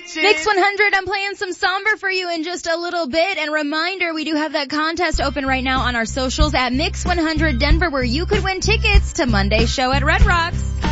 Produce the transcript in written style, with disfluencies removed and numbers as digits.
bitches. Mix 100, I'm playing some Somber for you in just a little bit. And reminder, we do have that contest open right now on our socials at Mix 100 Denver, where you could win tickets to Monday's show at Red Rocks.